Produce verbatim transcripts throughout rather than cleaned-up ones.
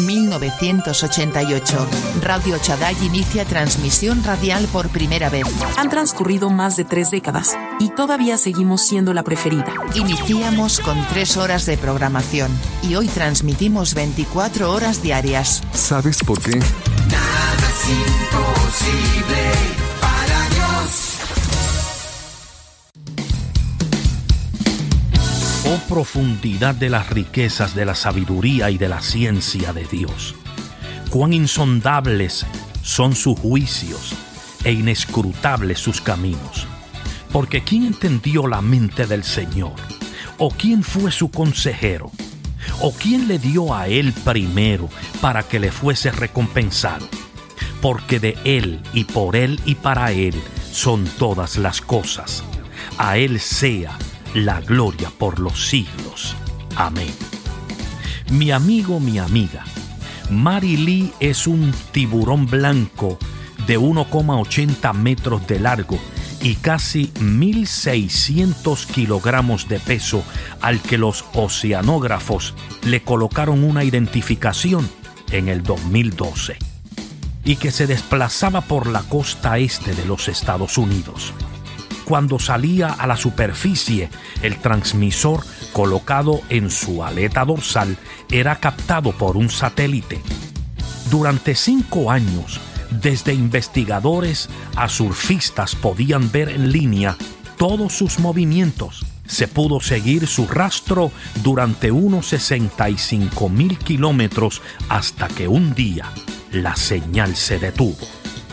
mil novecientos ochenta y ocho. Radio Chaday inicia transmisión radial por primera vez. Han transcurrido más de tres décadas y todavía seguimos siendo la preferida. Iniciamos con tres horas de programación y hoy transmitimos veinticuatro horas diarias. ¿Sabes por qué? Nada es imposible para Dios. Oh, profundidad de las riquezas de la sabiduría y de la ciencia de Dios. Cuán insondables son sus juicios e inescrutables sus caminos. Porque ¿quién entendió la mente del Señor? ¿O quién fue su consejero? ¿O quién le dio a él primero para que le fuese recompensado? Porque de él y por él y para él son todas las cosas. A él sea la gloria por los siglos. Amén. Mi amigo, mi amiga, Mary Lee es un tiburón blanco de uno coma ochenta metros de largo y casi mil seiscientos kilogramos de peso, al que los oceanógrafos le colocaron una identificación en el dos mil doce, y que se desplazaba por la costa este de los Estados Unidos. Cuando salía a la superficie, el transmisor colocado en su aleta dorsal era captado por un satélite. Durante cinco años, desde investigadores a surfistas podían ver en línea todos sus movimientos. Se pudo seguir su rastro durante unos sesenta y cinco mil kilómetros hasta que un día la señal se detuvo.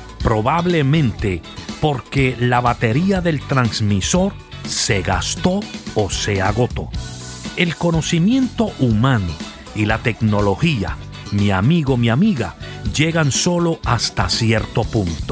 Probablemente porque la batería del transmisor se gastó o se agotó. El conocimiento humano y la tecnología, mi amigo, mi amiga, llegan solo hasta cierto punto.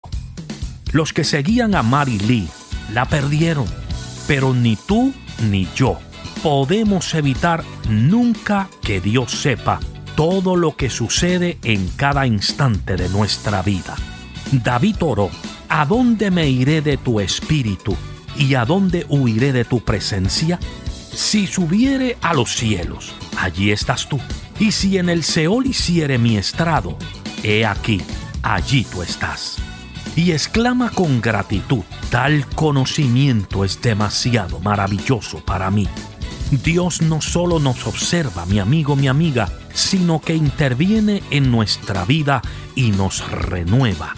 Los que seguían a Mary Lee la perdieron, pero ni tú ni yo podemos evitar nunca que Dios sepa todo lo que sucede en cada instante de nuestra vida. David oró: ¿a dónde me iré de tu espíritu? ¿Y a dónde huiré de tu presencia? Si subiere a los cielos, allí estás tú. Y si en el Seol hiciere mi estrado, he aquí, allí tú estás. Y exclama con gratitud: tal conocimiento es demasiado maravilloso para mí. Dios no solo nos observa, mi amigo, mi amiga, sino que interviene en nuestra vida y nos renueva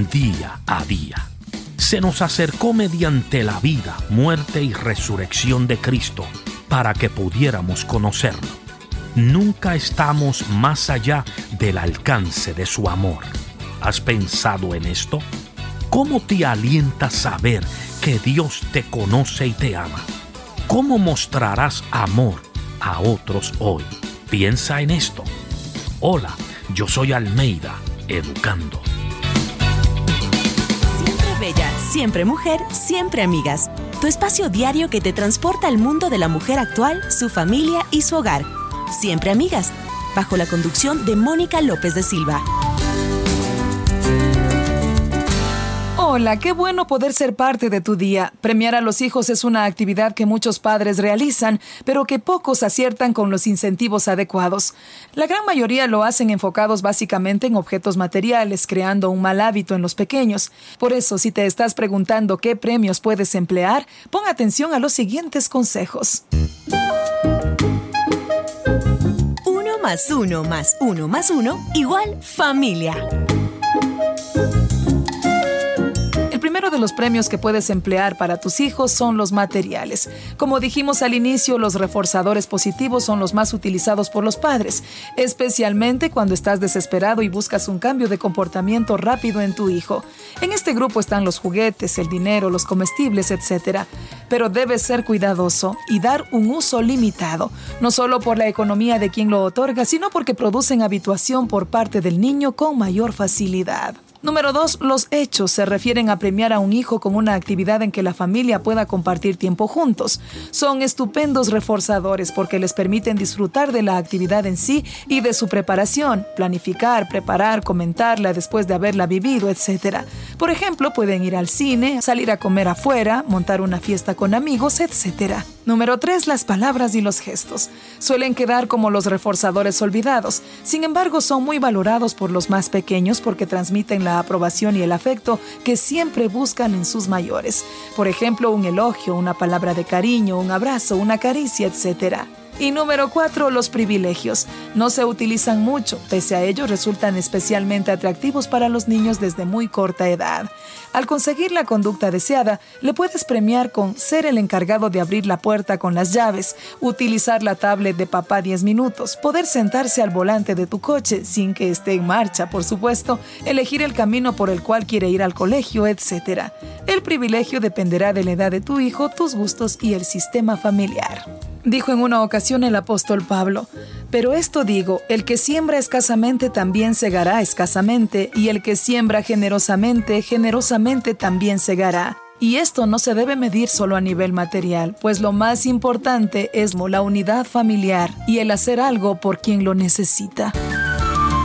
día a día. Se nos acercó mediante la vida, muerte y resurrección de Cristo para que pudiéramos conocerlo. Nunca estamos más allá del alcance de su amor. ¿Has pensado en esto? ¿Cómo te alienta saber que Dios te conoce y te ama? ¿Cómo mostrarás amor a otros hoy? Piensa en esto. Hola, yo soy Almeida, educando. Bella, siempre mujer, siempre amigas. Tu espacio diario que te transporta al mundo de la mujer actual, su familia y su hogar. Siempre amigas, bajo la conducción de Mónica López de Silva. Hola, qué bueno poder ser parte de tu día. Premiar a los hijos es una actividad que muchos padres realizan, pero que pocos aciertan con los incentivos adecuados. La gran mayoría lo hacen enfocados básicamente en objetos materiales, creando un mal hábito en los pequeños. Por eso, si te estás preguntando qué premios puedes emplear, pon atención a los siguientes consejos. Uno más uno más uno más uno igual familia. El primero de los premios que puedes emplear para tus hijos son los materiales. Como dijimos al inicio, los reforzadores positivos son los más utilizados por los padres, especialmente cuando estás desesperado y buscas un cambio de comportamiento rápido en tu hijo. En este grupo están los juguetes, el dinero, los comestibles, etcétera. Pero debes ser cuidadoso y dar un uso limitado, no solo por la economía de quien lo otorga, sino porque producen habituación por parte del niño con mayor facilidad. Número dos, los hechos se refieren a premiar a un hijo con una actividad en que la familia pueda compartir tiempo juntos. Son estupendos reforzadores porque les permiten disfrutar de la actividad en sí y de su preparación, planificar, preparar, comentarla después de haberla vivido, etcétera. Por ejemplo, pueden ir al cine, salir a comer afuera, montar una fiesta con amigos, etcétera. Número tres, las palabras y los gestos. Suelen quedar como los reforzadores olvidados. Sin embargo, son muy valorados por los más pequeños porque transmiten la aprobación y el afecto que siempre buscan en sus mayores. Por ejemplo, un elogio, una palabra de cariño, un abrazo, una caricia, etcétera. Y número cuatro, los privilegios. No se utilizan mucho, pese a ello resultan especialmente atractivos para los niños desde muy corta edad. Al conseguir la conducta deseada, le puedes premiar con ser el encargado de abrir la puerta con las llaves, utilizar la tablet de papá diez minutos, poder sentarse al volante de tu coche sin que esté en marcha, por supuesto, elegir el camino por el cual quiere ir al colegio, etcétera. El privilegio dependerá de la edad de tu hijo, tus gustos y el sistema familiar. Dijo en una ocasión el apóstol Pablo: pero esto digo, el que siembra escasamente también segará escasamente, y el que siembra generosamente, generosamente también segará. Y esto no se debe medir solo a nivel material, pues lo más importante es la unidad familiar y el hacer algo por quien lo necesita.